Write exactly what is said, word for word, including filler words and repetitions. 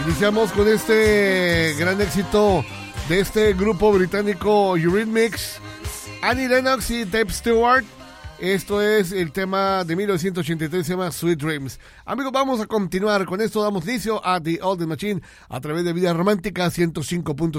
Iniciamos con este gran éxito de este grupo británico Eurythmics, Annie Lennox y Dave Stewart. Esto es el tema de mil novecientos ochenta y tres, se llama Sweet Dreams. Amigos, vamos a continuar con esto. Damos inicio a The Old Machine a través de Vida Romántica ciento cinco punto